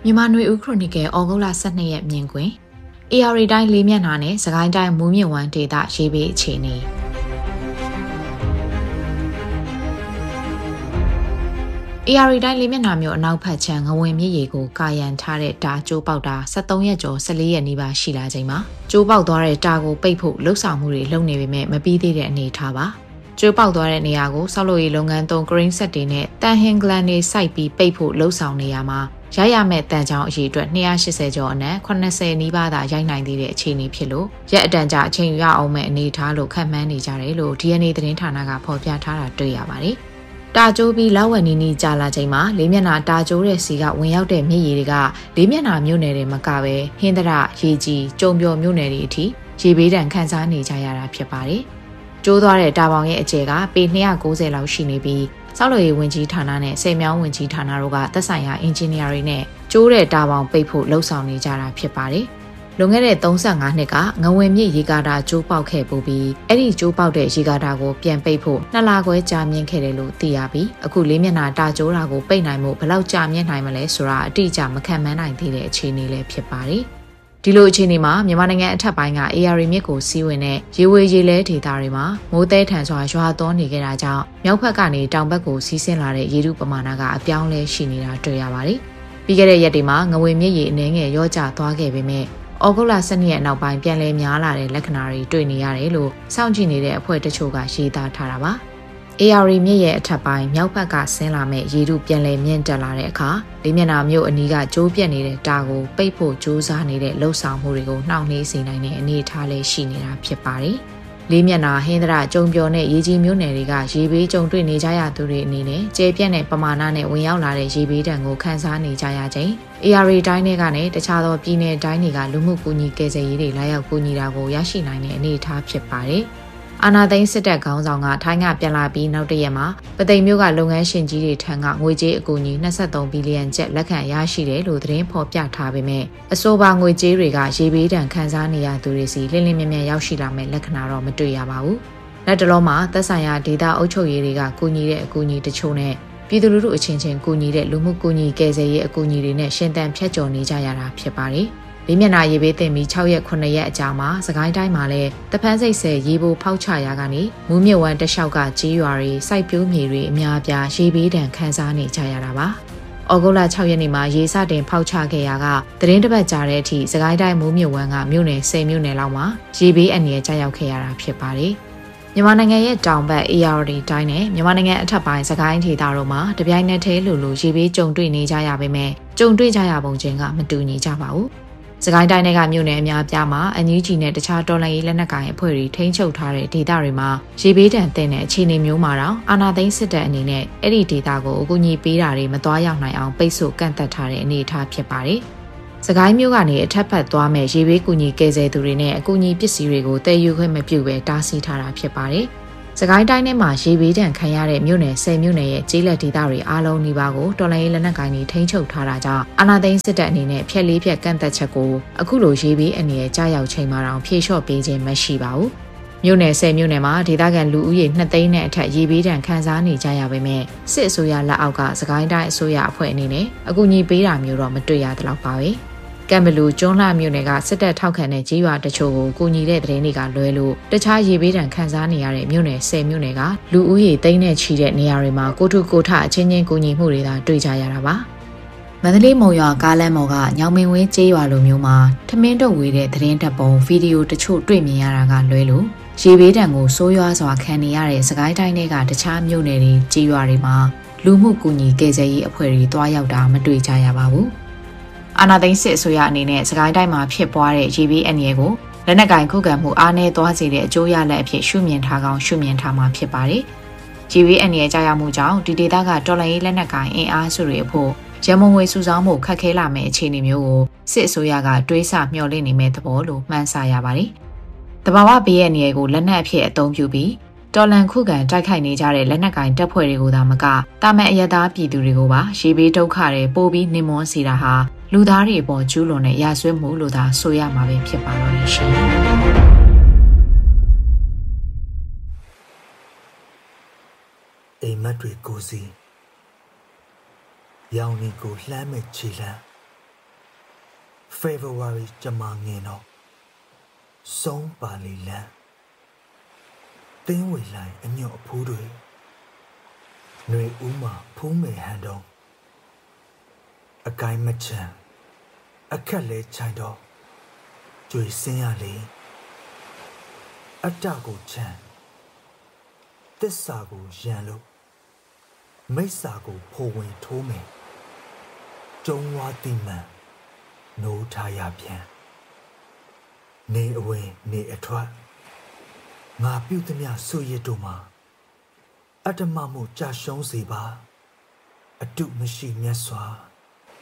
မြန်မာနွေဦးခရိုနီကယ်ဩဂုတ်လ12ရက်မြင်ကွင်း AR တိုင်းလေးမျက်နှာနဲ့စကိုင်းတိုင်းမူးမြင့်ဝမ်းဒေသရေးပေးအခြေအနေAR တိုင်းလေးမျက်နှာမျိုးအနောက်ဖက်ခြမ်းငဝင်မြစ်ရေကိုကာယံထားတဲ့တာကျိုးပေါက်တာ73ရက်ကျော်14ရက်နီးပါးရှိလာချိန်မှာကျိုးပေါက်သွားတဲ့တာကိုပိတ်ဖို့လှုပ်ဆောင်မှုတွေလုပ်နေပေမဲ့မပြီးသေးတဲ့အနေအထားပါကျိုးပေါက်သွားတဲ့နေရာကိုဆောက်လုပ်ရေးလုပ်ငန်းသုံး green set တွေနဲ့တန်ဟင်ဂလန်တွေစိုက်ပြီးပိတ်ဖို့လှုပ်ဆောင်နေရမှာရရမဲ့တန်ချောင်းအရေးအတွက်280ကျော်အနက်80နီးပါးသာရိုက်နိုင်သေးတဲ့အခြေအနေဖြစ်လို့ရက်အတန်ကြာအချိန်ရအောင်မဲ့အနေထားလို့ခန့်မှန်းနေကြတယ်လို့ DNA သတင်းဌာနကဖော်ပြထားတာတွေ့ရပါတယ်။တာကျိုးပြီးလောက်ဝက်နီးနီးကြာလာချိန်မှာလေးမျက်နှာတာကျိုးတဲ့စီကဝင်ရောက်တဲ့မြစ်ရေတွေကလေးမျက်နှာမြို့နယ်တွေမကပဲဟင်းသရရေကြီးကျုံပျော်မြို့နယ်တွေအထိရေဘေးဒဏ်ခံစားနေကြရတာဖြစ်ပါတယ်။ကျိုးသွားတဲ့တာပေါင်ရဲ့အကျယ်ကပေ290လောက်ရှိနေပြီးဆောက်လုပ်ရေးဝန်ကြီးဌာနနဲ့စေမြောင်းဝန်ကြီးဌာနတို့ကသက်ဆိုင်ရာအင်ဂျင်နီယာတွေနဲ့ကျိုးတဲ့တာပေါင်ပိတ်ဖို့လှုံ့ဆော်နေကြတာဖြစ်ပါတယ်။လွန်ခဲ့တဲ့35နှစ်ကငဝင်မြစ်ရေကာတာကျိုးပေါက်ခဲ့ပူပြီးအဲ့ဒီကျိုးပေါက်တဲ့ရေကာတာကိုပြန်ပိတ်ဖို့2လခွဲကြာမြင့်ခဲ့တယ်လို့သိရပြီးအခုလေးမျက်နှာတာကျိုးတာကိုပိတ်နိုင်မှုဘယ်လောက်ကြာမြင့်နိုင်မလဲဆိုတာအတိအကျမခံမှန်းနိုင်သေးတဲ့အခြေအနေလည်းဖြစ်ပါတယ်။ဒီလိုအခြေအနေမှာမြန်မာနိုင်ငံအထက်ပိုင်းက AR မြစ်ကိုစီးဝင်တဲ့ရေဝေရေလဲဒေသတွေမှာမိုးသဲထန်စွာရွာသွန်းနေကြတာကြောင့်မြောက်ဘက်ကနေတောင်ဘက်ကိုစီးဆင်းလာတဲ့ရေထုပမာဏကအပြောင်းလဲရှိနေတာတွေ့ရပါတယ်။ပြီးခဲ့တဲ့ရက်တွေမှာငဝင်မြစ်ရေအနှဲငယ်ရောကျသွားခဲ့ပေမဲ့ဩဂုတ်လ12ရက်နောက်ပိုင်းပြန်လည်များလာတဲ့လက္ခဏာတွေတွေ့နေရတယ်လို့စောင့်ကြည့်နေတဲ့အဖွဲ့တချို့ကရေးသားထားတာပါ။ AR မြစ်ရဲ့အထက်ပိုင်းမြောက်ဘက်ကဆင်းလာမဲ့ရေထုပြန်လည်မြင့်တက်လာတဲ့အခါလေးမျက်နှာမြို့အနီးကကျိုးပြက်နေတဲ့တာကိုပိတ်ဖို့ကြိုးစားနေတဲ့လှုပ်ဆောင်မှုတွေကိုနှောင့်နှေးစေနိုင်တဲ့အနေအထားလေးရှိနေတာဖြစ်ပါတယ်။လေးမျက်နှာဟင်းသရကျုံပျော်နဲ့ရေကြီးမြို့နယ်တွေကရေဘေးကြုံတွေ့နေကြရသူတွေအနေနဲ့ကျေပြက်တဲ့ပမာဏနဲ့ဝင်ရောက်လာတဲ့ရေဘေးဒဏ်ကိုခံစားနေကြရချိန် AR တိုင်းတွေကနေတခြားသောပြည်နယ်တိုင်းတွေကလူမှုကူညီကယ်ဆယ်ရေးတွေလာရောက်ကူညီတာကိုရရှိနိုင်တဲ့အနေအထားဖြစ်ပါတယ်။အာနာသိန်းစစ်တပ်ခေါင်းဆောင်ကထိုင်းကပြန်လာပြီးနောက်တရက်မှာပသိမ်မြို့ကလုပ်ငန်းရှင်ကြီးတွေထံကငွေကြေးအကူအညီ23ဘီလီယံကျပ်လက်ခံရရှိတယ်လို့သတင်းဖော်ပြထားပေမဲ့အဆိုပါငွေကြေးတွေကရေဘေးဒဏ်ခံစားနေရသူတွေစီလင်းလင်းမြမြရောက်ရှိလာမဲ့လက္ခဏာတော့မတွေ့ရပါဘူး။လက်တလုံးမှာသက်ဆိုင်ရာဒေသအုပ်ချုပ်ရေးတွေကကူညီတဲ့အကူအညီတချို့နဲ့ပြည်သူလူထုအချင်းချင်းကူညီတဲ့လူမှုကူညီကယ်ဆယ်ရေးအကူအညီတွေနဲ့ရှင်သန်ဖြတ်ကျော်နေကြရတာဖြစ်ပါတယ်။လေးမျက်နှာရေဘေးတင်ပြီး6ရက်9ရက်အကြာမှာစကိုင်းတိုင်းမှာလည်းတပန်းစိတ်ဆယ်ရေပိုဖောက်ချရာကနေမူးမြစ်ဝမ်းတလျှောက်ကကြေးရွာတွေစိုက်ပျိုးမြေတွေအများအပြားရေဘေးဒဏ်ခံစားနေကြရတာပါ။ဩဂုတ်လ6ရက်နေ့မှာရေစတင်ဖောက်ချခဲ့ရာကသတင်းတစ်ပတ်ကြာတဲ့အထိစကိုင်းတိုင်းမူးမြစ်ဝမ်းကမြို့နယ်10မြို့နယ်လောက်မှာရေဘေးအန္တရာယ်ကျရောက်ခဲ့ရတာဖြစ်ပါတယ်။မြန်မာနိုင်ငံရဲ့တောင်ဘက် AR တိုင်းနဲ့မြန်မာနိုင်ငံအထက်ပိုင်းစကိုင်းဒေသတို့မှာတပြိုင်နက်တည်းလိုရေဘေးကြုံတွေ့နေကြရပေမဲ့ကြုံတွေ့ကြရပုံချင်းကမတူညီကြပါဘူး။စကိုင်းတိုင်းကမြို့နယ်အများအပြားမှာအန်ယူဂျီနဲ့တခြားတော်လှန်ရေးလက်နက်ကိုင်အဖွဲ့တွေထိန်းချုပ်ထားတဲ့ဒေသတွေမှာရေဘေးဒဏ်သင့်တဲ့အခြေအနေမျိုးမှာတော့အာဏာသိမ်းစစ်တပ်အနေနဲ့အဲ့ဒီဒေသကိုအကူအညီပေးတာတွေမသွားရောက်နိုင်အောင်ပိတ်ဆို့ကန့်သတ်ထားတဲ့အနေအထားဖြစ်ပါတယ်။စကိုင်းမြို့ကနေအထက်ဖက်သွားမဲ့ရေဘေးကူညီကယ်ဆယ်သူတွေနဲ့အကူအညီပစ္စည်းတွေကိုတည်ယူခွင့်မပြုဘဲတားဆီးထားတာဖြစ်ပါတယ်။စကိုင်းတိုင်းထဲမှာရေဘေးဒဏ်ခံရတဲ့မြို့နယ်10မြို့နယ်ရဲ့ကျေးလက်ဒေသတွေအားလုံးဒီပါကိုတော်လှန်ရေးလက်နက်ကိုင်တွေထိန်းချုပ်ထားတာကြောင့်အာဏာသိမ်းစစ်တပ်အနေနဲ့ဖျက်လေးဖျက်ကန့်သက်ချက်ကိုအခုလိုရေဘေးအနေနဲ့ကြားရောက်ချိန်မှာတော့ဖြေလျှော့ပေးခြင်းမရှိပါဘူး။မြို့နယ်10မြို့နယ်မှာဒေသခံလူဦးရေ2သိန်းနဲ့အထက်ရေဘေးဒဏ်ခံစားနေကြရပေမဲ့စစ်အစိုးရလက်အောက်ကစကိုင်းတိုင်းအစိုးရအဖွဲ့အနေနဲ့အကူအညီပေးတာမျိုးတော့မတွေ့ရသလောက်ပါပဲ။ကံဘလူကျွန်းလှမြို့နယ်ကစစ်တပ်ထောက်ခံတဲ့ကြေးရွာတချို့ကိုကူညီတဲ့သတင်းတွေကလွဲလို့တခြားရေဘေးဒဏ်ခံစားနေရတဲ့မြို့နယ်10မြို့နယ်ကလူဦးရေသိန်းနဲ့ချီတဲ့နေရာတွေမှာကိုထုကိုထအချင်းချင်းကူညီမှုတွေသာတွေ့ကြရတာပါ။မန္တလေးမုံရွာကားလမ်းပေါ်ကညောင်မင်းဝင်းကြေးရွာလိုမျိုးမှာထမင်းတုပ်ဝေတဲ့သတင်းတပ်ပုံဗီဒီယိုတချို့တွေ့မြင်ရတာကလွဲလို့ရေဘေးဒဏ်ကိုဆိုးရွားစွာခံနေရတဲ့စကိုင်းတိုင်းတွေကတခြားမြို့နယ်တွေကြေးရွာတွေမှာလူမှုကူညီကယ်ဆယ်ရေးအဖွဲ့တွေတွားရောက်တာမတွေ့ကြရပါဘူး။အာဏာသိမ်းစစ်အစိုးရအနေနဲ့စကိုင်းတိုင်းမှာဖြစ်ပွားတဲ့ရေဘေးအန္တရာယ်ကိုလက်နက်ကင်ခုခံမှုအားနည်းသွားစေတဲ့အကျိုးရလဒ်အဖြစ်ရှုမြင်ထားကောင်းရှုမြင်ထားမှာဖြစ်ပါတယ်။ရေဘေးအန္တရာယ်ကြာရောက်မှုကြောင့်ဒီဒေသကတော်လှန်ရေးလက်နက်ကင်အင်အားစုတွေအဖို့ရမုံငွေစုဆောင်းမှုခက်ခဲလာမယ့်အခြေအနေမျိုးကိုစစ်အစိုးရကတွေးဆမျှော်လင့်နေမဲ့သဘောလို့မှန်းဆရပါတယ်။တဘာဝဘေးအန္တရာယ်ကိုလက်နက်အဖြစ်အသုံးပြုပြီးတော်လန်ခုခံတိုက်ခိုက်နေကြတဲ့လက်နက်ကင်တပ်ဖွဲ့တွေကိုသာမကတာမန်အရသားပြည်သူတွေကိုပါရေဘေးဒုက္ခတွေပို့ပြီးနှိမ်မွန်းစေတာဟာလူသားတွေပေါ်ကျူးလွန်တဲ့ရာဇဝတ်မှုလို့သာဆိုရမှာပဲဖြစ်ပါတော့ရှင်။အိမ်မက်တွေကိုစီရောင်နေကိုလှမ်းမဲ့ခြေလှမ်း February ကျမငင်တော့ဆုံးပါလီလန်သင်းဝေလိုက်အညွတ်အဖူးတွေຫນွေဦးမှာဖူးမယ်ဟန်တော့အကိုင်းမချမ်းအခက်လဲချိုင်တော့ကြွေစင်းရလေအတ္တကိုချမ်းသစ္စာကိုရန်လို့မိစ္ဆာကိုဖိုဝင်ထိုးမယ်ကျုံဝါတိမှန်နိုးထားရပြန်နေအဝင်နေအထွက်ငါပြုသမျှဆွရစ်တို့မှာအတ္တမမှုကြာရှုံးစေပါအတုမရှိမြတ်စွာ